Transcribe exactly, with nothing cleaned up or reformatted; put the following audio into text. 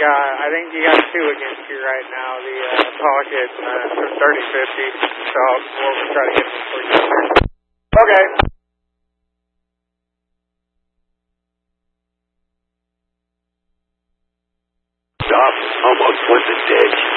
got, I think you got two against you right now, the uh, pocket uh, thirty fifty, so we'll try to get them for you. Okay. Stop, almost was a ditch.